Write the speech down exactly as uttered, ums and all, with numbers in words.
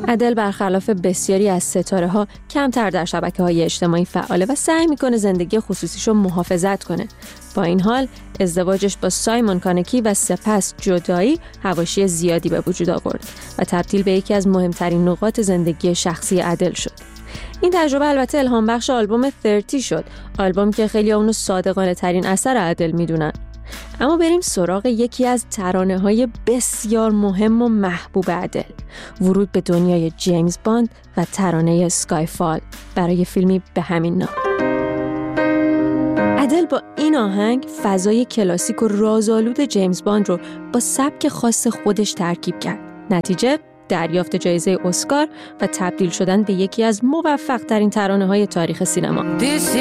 ادل برخلاف بسیاری از ستاره ها کمتر در شبکه‌های اجتماعی فعاله و سعی میکنه زندگی خصوصیشو محافظت کنه. با این حال ازدواجش با سایمون کانکی و سپس جدایی حواشی زیادی به وجود آورد و تبدیل به یکی از مهمترین نقاط زندگی شخصی ادل شد. این تجربه البته الهام بخش آلبوم ثلاثین شد، آلبومی که خیلی اونو صادقانه ترین اثر ادل میدونن. اما بریم سراغ یکی از ترانه‌های بسیار مهم و محبوب ادل، ورود به دنیای جیمز باند و ترانه اسکایفال برای فیلمی به همین نام. ادل با این آهنگ فضای کلاسیک و رازآلود جیمز باند رو با سبک خاص خودش ترکیب کرد. نتیجه دریافت جایزه اسکار و تبدیل شدن به یکی از موفق ترین ترانه‌های تاریخ سینما.